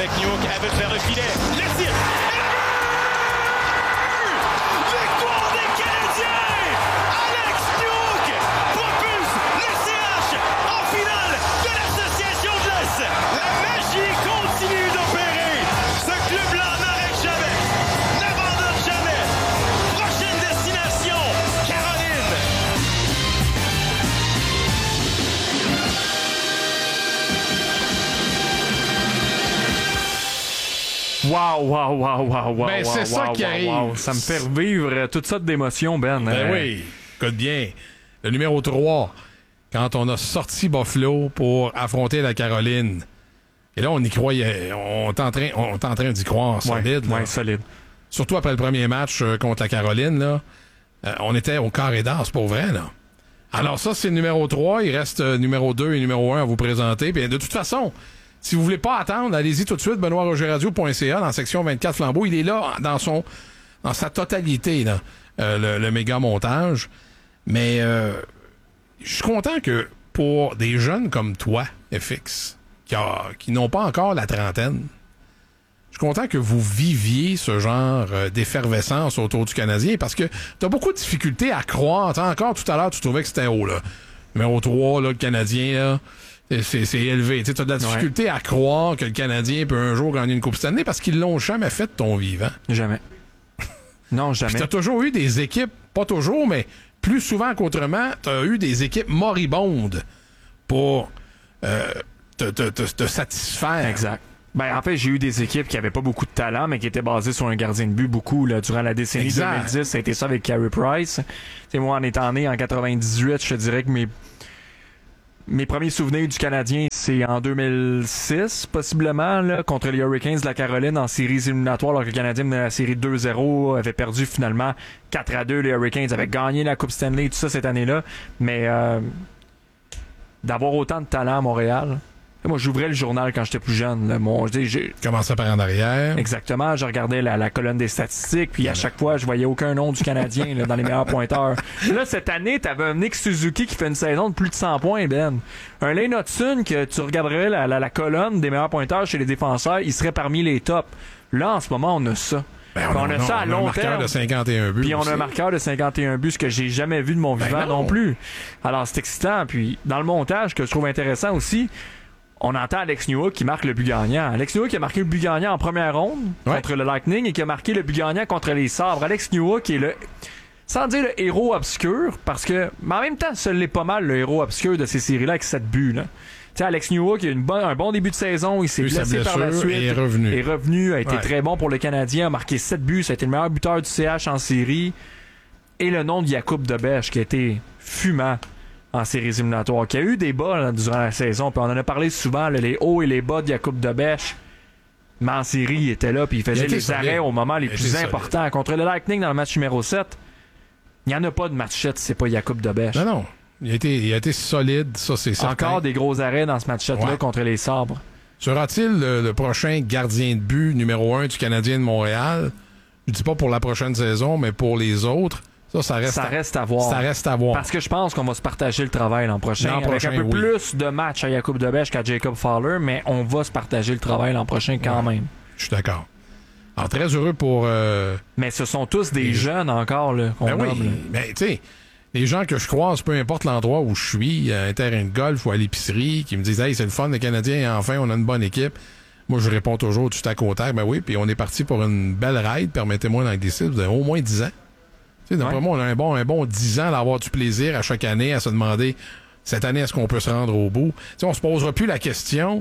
avec Newhook, Evans vers le filet. Le tir! Victoire des Canadiens! Alex Newhook propulse le CH en finale de l'Association de l'Est. La magie continue d'opérer. Ce club-là n'arrête jamais, n'abandonne jamais. Prochaine destination, Caroline. Wow. Ben, c'est ça qui arrive. Ça me fait revivre toutes sortes d'émotions, Ben. Ben oui, écoute bien. Le numéro 3, quand on a sorti Buffalo pour affronter la Caroline. Et là, on y croyait. On est en train d'y croire solide. Ouais, solide. Surtout après le premier match contre la Caroline, là. On était au carré d'as, c'est pour vrai, là. Alors ça, c'est le numéro 3. Il reste numéro 2 et numéro 1 à vous présenter. Puis de toute façon, si vous voulez pas attendre, allez-y tout de suite, benoîtrogerradio.ca, dans la section 24 Flambeau. Il est là dans sa totalité, là, le méga montage. Mais je suis content que pour des jeunes comme toi, FX, qui n'ont pas encore la trentaine, je suis content que vous viviez ce genre d'effervescence autour du Canadien, parce que t'as beaucoup de difficultés à croire. T'sais, encore tout à l'heure, tu trouvais que c'était haut, là. Numéro 3, là, le Canadien, là. C'est élevé. Tu as de la difficulté à croire que le Canadien peut un jour gagner une Coupe Stanley parce qu'ils l'ont jamais fait de ton vivant. Jamais. Non, jamais. Puis t'as toujours eu des équipes, pas toujours, mais plus souvent qu'autrement, t'as eu des équipes moribondes pour te satisfaire. Exact. Ben, en fait, j'ai eu des équipes qui avaient pas beaucoup de talent, mais qui étaient basées sur un gardien de but beaucoup, là, durant la décennie 2010. Ça a été ça avec Carey Price. T'sais, moi, en étant né en 98, je te dirais que mes premiers souvenirs du Canadien, c'est en 2006, possiblement, là, contre les Hurricanes de la Caroline en séries éliminatoires, alors que le Canadien menait la série 2-0, avait perdu finalement 4-2. Les Hurricanes avaient gagné la Coupe Stanley, tout ça cette année-là. Mais d'avoir autant de talent à Montréal... Moi, j'ouvrais le journal quand j'étais plus jeune. Là. Commençais par en arrière. Exactement. Je regardais la colonne des statistiques, puis à chaque fois, je voyais aucun nom du Canadien là, dans les meilleurs pointeurs. Là, cette année, t'avais un Nick Suzuki qui fait une saison de plus de 100 points, Ben. Un Lane Hudson, que tu regarderais la colonne des meilleurs pointeurs chez les défenseurs, il serait parmi les tops. Là, en ce moment, on a ça. Ben, on a ça à long terme. On a un marqueur de 51 buts. Puis on a un marqueur de 51 buts, ce que j'ai jamais vu de mon vivant non plus. Alors, c'est excitant. Puis, dans le montage, que je trouve intéressant aussi, on entend Alex Newhook qui marque le but gagnant. Alex Newhook qui a marqué le but gagnant en première ronde contre le Lightning et qui a marqué le but gagnant contre les Sabres. Alex Newhook est le, sans dire le héros obscur, parce que, mais en même temps, ce l'est pas mal le héros obscur de ces séries-là avec 7 buts, là. Tu sais, Alex Newhook, il a un bon début de saison, il s'est blessé par la suite. Et est revenu. A été très bon pour le Canadien, a marqué 7 buts, ça a été le meilleur buteur du CH en série. Et le nom de Jakub Dobeš, qui a été fumant en séries éliminatoires, qui a eu des bas là, durant la saison, puis on en a parlé souvent, là, les hauts et les bas de Jakub Dobeš, mais en série, il était là, puis il faisait les arrêts au moment les plus importants. Contre le Lightning dans le match numéro 7, il n'y en a pas de match 7, c'est pas Jakub Dobeš. Non. Il a été solide, ça c'est certain. Encore des gros arrêts dans ce match 7-là contre les Sabres. Sera-t-il le prochain gardien de but numéro 1 du Canadien de Montréal? Je dis pas pour la prochaine saison, mais pour les autres. Ça reste à voir. Ça reste à voir. Parce que je pense qu'on va se partager le travail l'an prochain. Avec un peu plus de matchs à Jakub Dobeš qu'à Jacob Fowler, mais on va se partager le travail l'an prochain quand même. Je suis d'accord. Alors, très heureux pour... Mais ce sont tous des jeunes encore, là, qu'on nomme. Oui, mais tu sais, les gens que je croise, peu importe l'endroit où je suis, à un terrain de golf ou à l'épicerie, qui me disent « Hey, c'est le fun, les Canadiens, enfin, on a une bonne équipe. » Moi, je réponds toujours tout à côté. Ben oui, puis on est parti pour une belle ride, permettez-moi d'en glisser, vous avez au moins 10 ans. D'après moi, on a un bon 10 ans d'avoir du plaisir à chaque année, à se demander, cette année, est-ce qu'on peut se rendre au bout? T'sais, on se posera plus la question,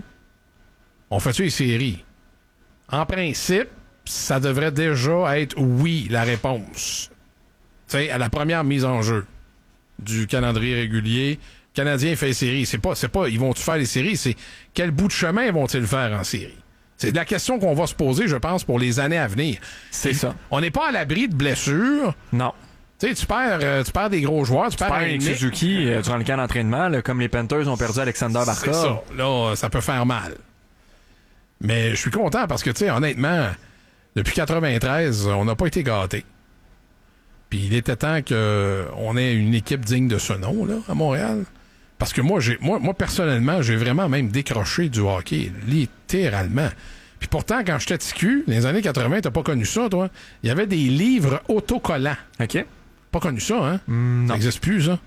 on fait-tu les séries? En principe, ça devrait déjà être oui, la réponse. T'sais, à la première mise en jeu du calendrier régulier, le Canadien fait les séries. C'est pas, ils vont-tu faire les séries? C'est quel bout de chemin vont-ils faire en série? C'est la question qu'on va se poser, je pense, pour les années à venir. C'est ça. On n'est pas à l'abri de blessures. Non. Tu sais, tu perds des gros joueurs. Tu perds un Suzuki durant le camp d'entraînement, là, comme les Panthers ont perdu Alexander Barkov. C'est ça. Là, ça peut faire mal. Mais je suis content parce que, tu sais, honnêtement, depuis 93, on n'a pas été gâtés. Puis il était temps qu'on ait une équipe digne de ce nom, là, à Montréal. Parce que moi personnellement, j'ai vraiment même décroché du hockey, littéralement. Puis pourtant, quand j'étais TQ, dans les années 80, t'as pas connu ça, toi. Il y avait des livres autocollants. OK. Pas connu ça, hein? Non. Ça n'existe plus, ça.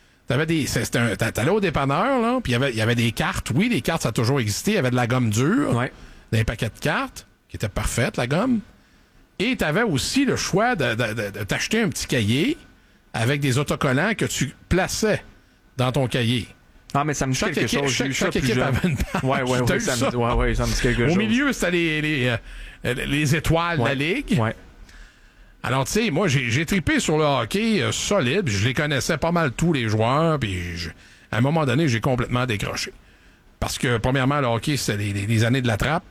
T'allais au dépanneur, là, puis il y avait des cartes. Oui, les cartes, ça a toujours existé. Il y avait de la gomme dure, Ouais. des paquets de cartes, qui étaient parfaites, la gomme. Et t'avais aussi le choix de t'acheter un petit cahier avec des autocollants que tu plaçais dans ton cahier. Ah, mais ça me dit quelque chose. J'ai eu ça Chaque plus équipe jeune. avait une page. Ouais, T'as eu ça ça? ça me dit quelque chose. Au milieu, c'était les étoiles de la Ligue. Ouais. Alors, tu sais, moi, j'ai trippé sur le hockey solide. Je les connaissais pas mal tous les joueurs. Puis, à un moment donné, j'ai complètement décroché. Parce que, premièrement, le hockey, c'était les années de la trappe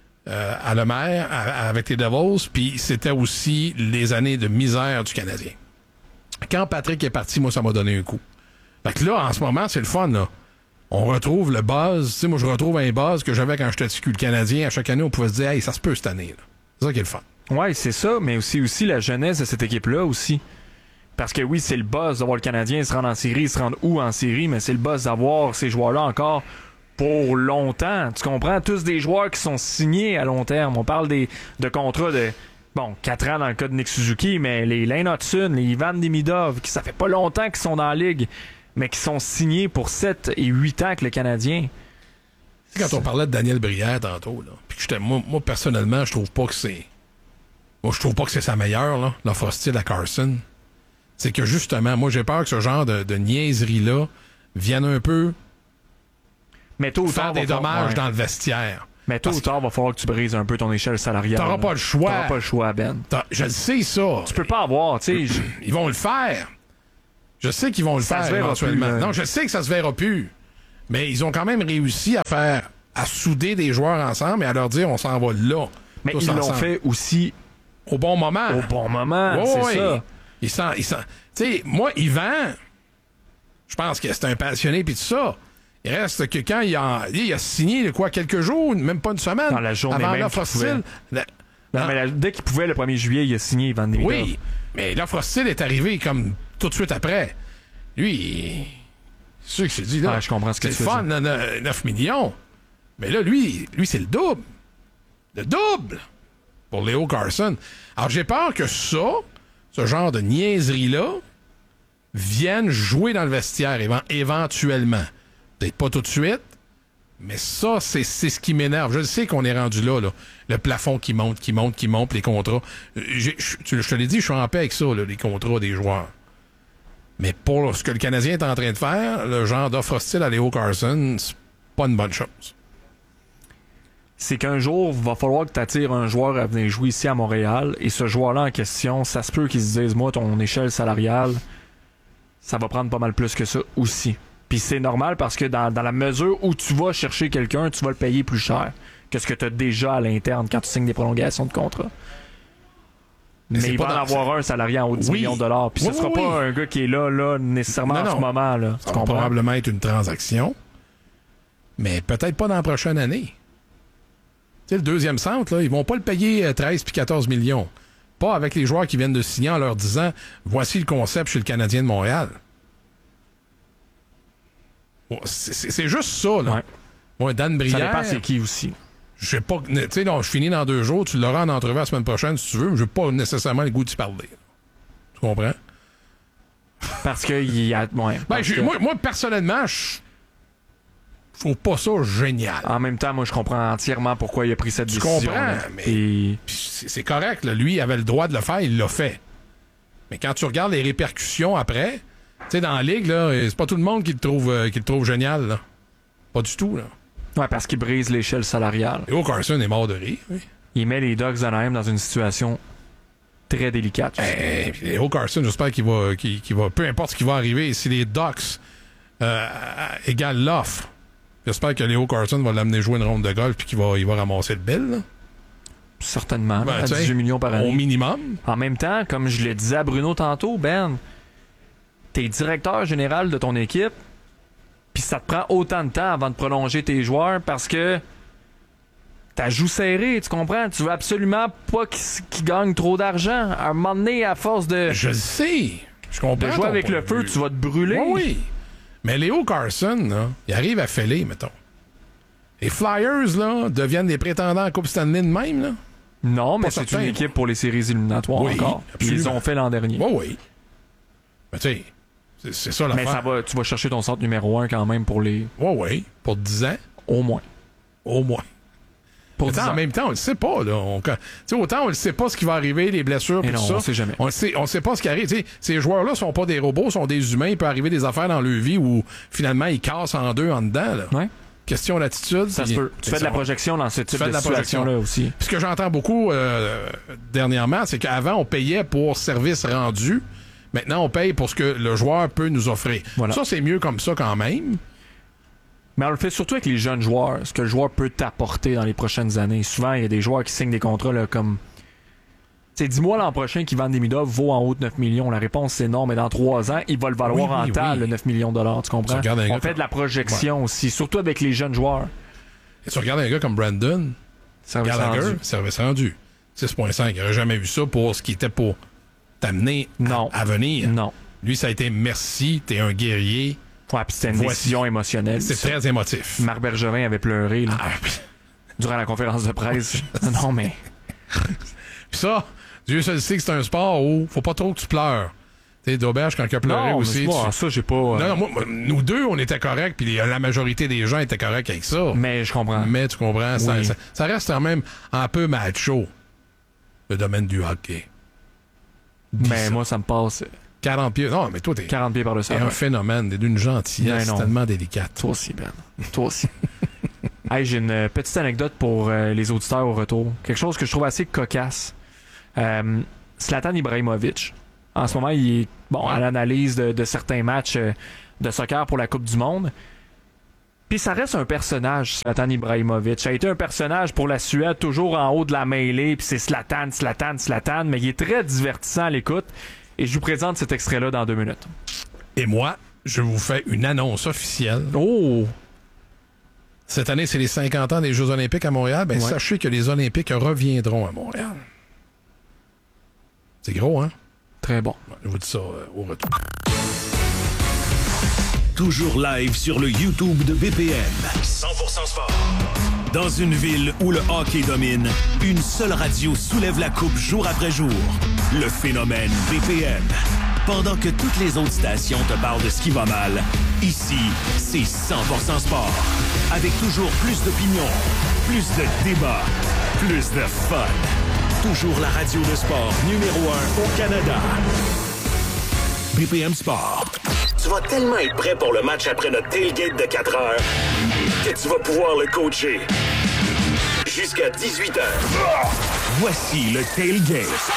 à Lemaire, avec les Devils. Puis, c'était aussi les années de misère du Canadien. Quand Patrick est parti, moi, ça m'a donné un coup. Fait que là, en ce moment, c'est le fun, là. On retrouve le buzz. Tu sais, moi, je retrouve un buzz que j'avais quand j'étais TQ le Canadien. À chaque année, on pouvait se dire, hey, ça se peut cette année, là. C'est ça qui est le fun. Ouais, c'est ça, mais aussi la jeunesse de cette équipe-là aussi. Parce que oui, c'est le buzz d'avoir le Canadien se rendre en série, se rendre où en série, mais c'est le buzz d'avoir ces joueurs-là encore pour longtemps. Tu comprends? Tous des joueurs qui sont signés à long terme. On parle de contrats de 4 ans dans le cas de Nick Suzuki, mais les Lane Hudson, les Ivan Demidov, qui ça fait pas longtemps qu'ils sont dans la Ligue, mais qui sont signés pour 7 et 8 ans avec le Canadien. Quand on parlait de Daniel Brière tantôt, là, puis que moi, personnellement, je trouve pas que c'est... Moi, je trouve pas que c'est sa meilleure, là, l'offre hostile à Carson. C'est que, justement, moi, j'ai peur que ce genre de niaiserie-là vienne un peu Mais tôt ou faire tard, des dommages dans le vestiaire. Mais tôt ou tard, va falloir que tu brises un peu ton échelle salariale. T'auras pas le choix. T'auras pas le choix, Ben. Je le sais, ça. Tu peux pas avoir, tu sais... Ils vont le faire. Je sais qu'ils vont le Ça faire se verra éventuellement. plus, Non, je sais que ça se verra plus. Mais ils ont quand même réussi à souder des joueurs ensemble et à leur dire on s'en va là. Mais tous ils l'ont ensemble. fait aussi Au bon moment. au bon moment, Ouais, c'est ouais. ça. Tu sais, moi, Yvan, je pense que c'est un passionné puis tout ça. Il reste que quand il a signé, quoi, quelques jours, même pas une semaine, Dans la journée avant même l'offre qu'il pouvait. hostile. Non, mais dès qu'il pouvait, le 1er juillet, il a signé Van Demidov. Oui, mais l'offre hostile est arrivée comme tout de suite après. Lui, c'est sûr que je te dis, là, Ouais, je comprends ce que c'est tu le veux fun, dire. 9 millions. Mais là, lui, c'est le double. Le double pour Léo Carson. Alors, j'ai peur que ce genre de niaiserie-là, vienne jouer dans le vestiaire éventuellement. Peut-être pas tout de suite, mais ça, c'est ce qui m'énerve. Je sais qu'on est rendu là. Le plafond qui monte, les contrats. Je te l'ai dit, je suis en paix avec ça, là, les contrats des joueurs. Mais pour ce que le Canadien est en train de faire, le genre d'offre hostile à Léo Carson, c'est pas une bonne chose. C'est qu'un jour, il va falloir que tu attires un joueur à venir jouer ici à Montréal. Et ce joueur-là en question, ça se peut qu'il se dise, moi, ton échelle salariale, ça va prendre pas mal plus que ça aussi. Puis c'est normal parce que dans la mesure où tu vas chercher quelqu'un, tu vas le payer plus cher que ce que tu as déjà à l'interne quand tu signes des prolongations de contrat. Mais il va en avoir un salarié en haut de 10 millions de dollars. Puis ce sera pas un gars qui est là nécessairement en ce moment. Là. Ça va probablement être une transaction, mais peut-être pas dans la prochaine année. Tu sais, le deuxième centre, là, ils vont pas le payer 13 puis 14 millions. Pas avec les joueurs qui viennent de signer en leur disant « Voici le concept chez le Canadien de Montréal ». C'est juste ça, là. Ouais. Moi, Dan Brière... Ça dépend c'est qui aussi. Je sais pas... Tu sais, non, je finis dans 2 jours, tu l'auras en entrevue la semaine prochaine, si tu veux, mais je n'ai pas nécessairement le goût d'y parler. Tu comprends? Parce que il y a... Ouais, moi, personnellement, je trouve pas ça génial. En même temps, moi, je comprends entièrement pourquoi il a pris cette décision. Tu comprends, mais puis c'est correct. Là. Lui, il avait le droit de le faire, il l'a fait. Mais quand tu regardes les répercussions après, tu sais, dans la Ligue, là, c'est pas tout le monde qui le trouve génial. Là. Pas du tout. Là. Ouais, parce qu'il brise l'échelle salariale. Léo Carson est mort de rire. Oui. Il met les Ducks d'Anaheim dans une situation très délicate. Léo Carson, j'espère qu'il va... Peu importe ce qui va arriver, si les Ducks égalent l'offre, j'espère que Léo Carson va l'amener jouer une ronde de golf puis qu'il va ramasser le bill. Là. Certainement, à 18 millions par année. Au minimum. En même temps, comme je le disais à Bruno tantôt, Ben, t'es directeur général de ton équipe, puis ça te prend autant de temps avant de prolonger tes joueurs parce que t'as joue serré, tu comprends? Tu veux absolument pas qu'ils gagnent trop d'argent. À un moment donné, à force de... Je le sais. Je comprends. De jouer avec le feu, tu vas te brûler. Oui. Mais Léo Carson, là, il arrive à fêler, mettons. Les Flyers, là, deviennent des prétendants à Coupe Stanley de même, là? Non, mais Pas c'est certain, une équipe pour les séries éliminatoires Oui, encore. Ils absolument. ont fait l'an dernier. Oui, oui. Mais tu sais, c'est ça Mais l'affaire. tu vas chercher ton centre numéro 1 quand même pour les... Oui, oui. Pour 10 ans, Au moins. au moins. Pour Attends, 10 ans. en même temps, on le sait pas, là. Autant on le sait pas ce qui va arriver, les blessures, Et puis non, tout ça. on sait jamais. On sait pas ce qui arrive. T'sais, ces joueurs-là sont pas des robots, sont des humains. Il peut arriver des affaires dans leur vie où, finalement, ils cassent en deux, en dedans, là. Ouais. Question d'attitude. Ça se peut. Tu fais de la projection dans ce type de situation-là aussi. Puis ce que j'entends beaucoup dernièrement, c'est qu'avant, on payait pour service rendu. Maintenant, on paye pour ce que le joueur peut nous offrir. Voilà. Ça, c'est mieux comme ça quand même. Mais on le fait surtout avec les jeunes joueurs, ce que le joueur peut t'apporter dans les prochaines années. Souvent, il y a des joueurs qui signent des contrats là, comme... T'sais, dis-moi l'an prochain qu'Ivan Demidov vaut en haut de 9 millions. La réponse, c'est non, mais dans 3 ans, il va le valoir Oui, en temps, oui. le 9 millions de dollars, tu comprends? Tu regardes un gars On fait de la projection aussi, surtout avec les jeunes joueurs. Et tu regardes un gars comme Brandon Service Gallagher, rendu. service rendu. 6.5. Il n'aurait jamais vu ça pour ce qui était pour t'amener Non. à venir. Non. Lui, ça a été merci, t'es un guerrier. Ouais, puis c'était une Voici. décision émotionnelle. C'est ça. très émotif. Marc Bergevin avait pleuré là, Ah, puis durant la conférence de presse. Non, mais... ça, Dieu seul sait que c'est un sport où faut pas trop que tu pleures. Tu sais, Dauberge, quand il a pleuré Non, aussi. mais moi, ça, j'ai pas... Non, moi, nous deux, on était corrects, puis la majorité des gens étaient corrects avec ça. Mais je comprends. Mais tu comprends, Oui. ça reste quand même un peu macho, le domaine du hockey. Dis Mais ça. moi, ça me passe 40 pieds. Non, mais toi, t'es 40 pieds par-dessus. un phénomène, t'es d'une gentillesse Ben non. tellement délicate. Toi aussi, Ben. Toi aussi. Hey, j'ai une petite anecdote pour les auditeurs au retour. Quelque chose que je trouve assez cocasse. Zlatan Ibrahimovic. En ce moment, il est à l'analyse de certains matchs de soccer pour la Coupe du Monde. Puis ça reste un personnage, Zlatan Ibrahimovic. Ça a été un personnage pour la Suède, toujours en haut de la mêlée. Puis c'est Zlatan. Mais il est très divertissant à l'écoute. Et je vous présente cet extrait-là dans 2 minutes. Et moi, je vous fais une annonce officielle. Oh! Cette année, c'est les 50 ans des Jeux olympiques à Montréal. Ben, Ouais. sachez que les Olympiques reviendront à Montréal. C'est gros, hein? Très bon. Je vous dis ça au retour. Toujours live sur le YouTube de BPM. 100% sport. Dans une ville où le hockey domine, une seule radio soulève la coupe jour après jour. Le phénomène BPM. Pendant que toutes les autres stations te parlent de ce qui va mal, ici, c'est 100% sport. Avec toujours plus d'opinions, plus de débats, plus de fun. Toujours la radio de sport numéro 1 au Canada. BPM Sport. Tu vas tellement être prêt pour le match après notre tailgate de 4 heures que tu vas pouvoir le coacher. Jusqu'à 18 heures. Voici le tailgate.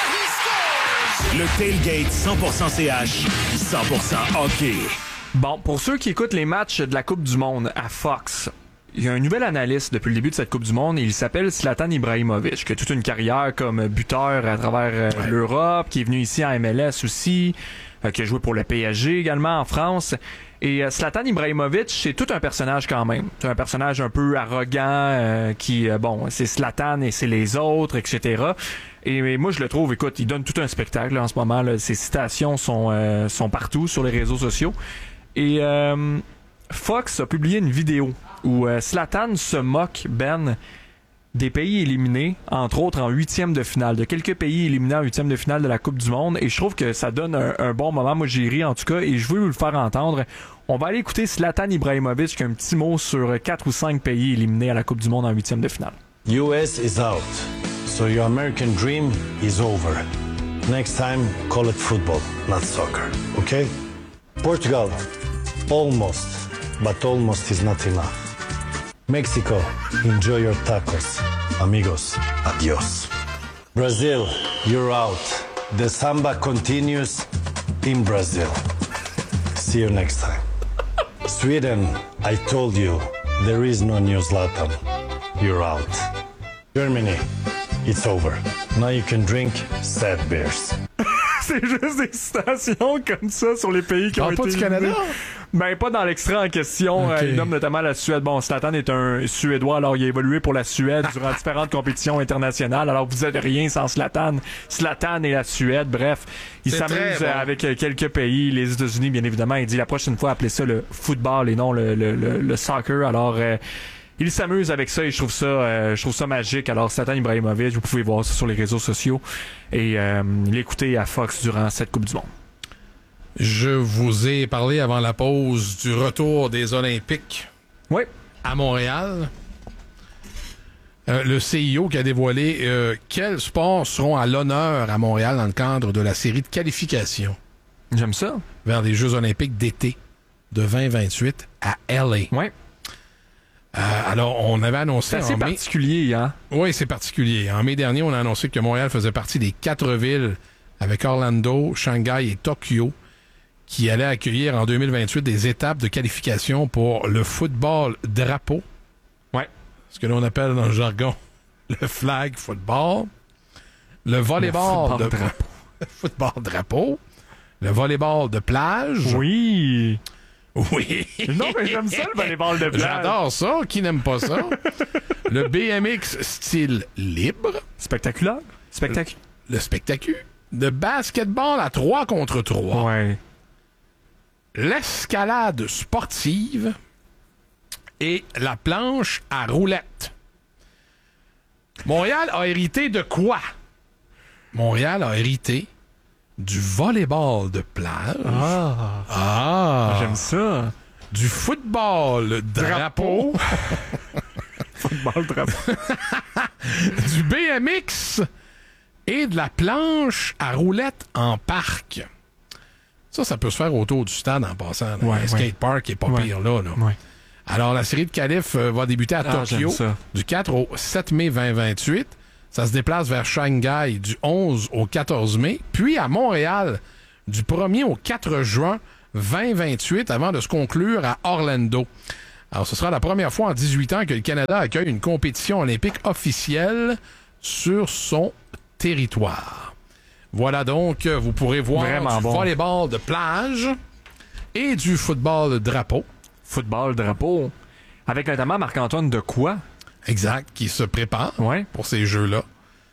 Le tailgate 100% CH, 100% hockey. Bon, pour ceux qui écoutent les matchs de la Coupe du Monde à Fox, il y a un nouvel analyste depuis le début de cette Coupe du Monde et il s'appelle Zlatan Ibrahimovic, qui a toute une carrière comme buteur à travers l'Europe, qui est venu ici en MLS aussi, qui a joué pour le PSG également en France. Et Zlatan Ibrahimovic, c'est tout un personnage quand même. C'est un personnage un peu arrogant qui, c'est Zlatan et c'est les autres, etc. Et moi, je le trouve, écoute, il donne tout un spectacle là, en ce moment. Là. Ses citations sont partout sur les réseaux sociaux. Et Fox a publié une vidéo où Zlatan se moque, Ben, des pays éliminés, entre autres en 8e de finale, de quelques pays éliminés en 8e de finale de la Coupe du Monde. Et je trouve que ça donne un bon moment. Moi, j'ai ri en tout cas et je veux vous le faire entendre. On va aller écouter Zlatan Ibrahimovic qui a un petit mot sur 4 ou 5 pays éliminés à la Coupe du Monde en 8e de finale. US is out, so your American dream is over. Next time, call it football, not soccer, okay? Portugal, almost, but almost is not enough. Mexico, enjoy your tacos. Amigos, adios. Brazil, you're out. The samba continues in Brazil. See you next time. Sweden, I told you, there is no new Zlatan. You're out. Germany, it's over. Now you can drink sad beers. C'est juste des citations comme ça sur les pays qui ont Parle été pas du éliminés. Canada? Ben, pas dans l'extrait en question. Ok. Il nomme notamment la Suède. Bon, Zlatan est un Suédois, alors il a évolué pour la Suède durant différentes compétitions internationales. Alors vous êtes rien sans Zlatan. Zlatan et la Suède, bref. Il C'est s'amuse très bon. avec quelques pays. Les États-Unis, bien évidemment. Il dit la prochaine fois, appelez ça le football et non le soccer. Alors... il s'amuse avec ça et je trouve ça magique. Alors, Zlatan Ibrahimovic, vous pouvez voir ça sur les réseaux sociaux et l'écouter à Fox durant cette Coupe du Monde. Je vous ai parlé avant la pause du retour des Olympiques à Montréal. Le CIO qui a dévoilé quels sports seront à l'honneur à Montréal dans le cadre de la série de qualification. J'aime ça. Vers les Jeux olympiques d'été de 2028 à LA. Oui. Alors, on avait annoncé... C'est assez particulier, hein? Oui, c'est particulier. En mai dernier, on a annoncé que Montréal faisait partie des 4 villes avec Orlando, Shanghai et Tokyo qui allaient accueillir en 2028 des étapes de qualification pour le football drapeau. Oui. Ce que l'on appelle dans le jargon le flag football. Le volleyball de drapeau. Football drapeau. Le volleyball de plage. Oui. Oui. Non, mais j'aime ça, le volleyball de plage. J'adore ça. Qui n'aime pas ça? Le BMX style libre. Spectaculaire. Le spectacle. Le basketball à 3 contre 3. Ouais. L'escalade sportive et la planche à roulettes. Montréal a hérité de quoi? Montréal a hérité du volleyball de plage. J'aime ça. Du football drapeau. Football drapeau. Du BMX et de la planche à roulettes en parc. Ça peut se faire autour du stade en passant. Le skatepark est pas pire là. Ouais. Alors, la série de qualifs va débuter à Tokyo du 4 au 7 mai 2028. Ça se déplace vers Shanghai du 11 au 14 mai. Puis à Montréal du 1er au 4 juin 2028 avant de se conclure à Orlando. Alors, ce sera la première fois en 18 ans que le Canada accueille une compétition olympique officielle sur son territoire. Voilà donc, vous pourrez voir du volleyball de plage et du football drapeau. Football drapeau. Avec notamment Marc-Antoine Dequoy. Exact, qui se prépare pour ces jeux-là.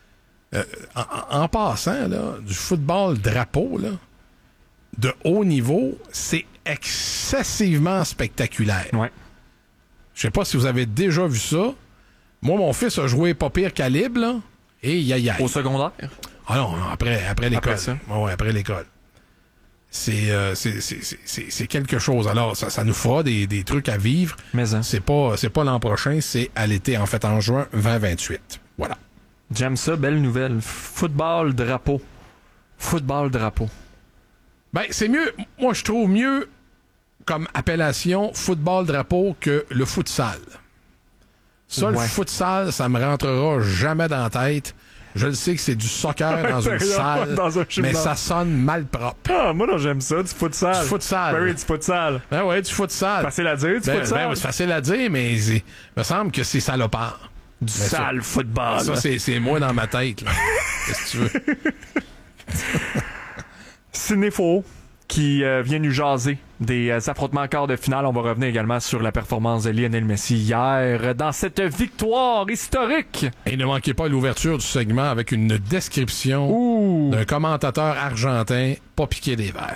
En passant, là, du football drapeau, là, de haut niveau, c'est excessivement spectaculaire. Ouais. Je sais pas si vous avez déjà vu ça. Moi, mon fils a joué pas pire calibre, là, et Au secondaire? Ah non, après l'école. Après ça? Ouais, après l'école. C'est quelque chose. Alors, ça nous fera des trucs à vivre. Mais hein. C'est pas l'an prochain, c'est à l'été, en fait, en juin 2028. Voilà. J'aime ça, belle nouvelle. Football drapeau. Ben, c'est mieux. Moi, je trouve mieux comme appellation football drapeau que le futsal. Ça, le futsal, ça me rentrera jamais dans la tête. Je le sais que c'est du soccer dans une salle, mais ça sonne mal propre. Ah, moi, non, j'aime ça, du futsal. Du futsal. Ben oui, du futsal. Ben ouais, du futsal. Facile à dire, du futsal. Ben, c'est facile à dire, mais il me semble que c'est salopard. Du sale football. Ça, c'est moi dans ma tête, là. Qu'est-ce que tu veux? Cinéfo qui vient nous jaser des affrontements en quart de finale. On va revenir également sur la performance de Lionel Messi hier dans cette victoire historique. Et ne manquez pas l'ouverture du segment avec une description d'un commentateur argentin pas piqué des verres.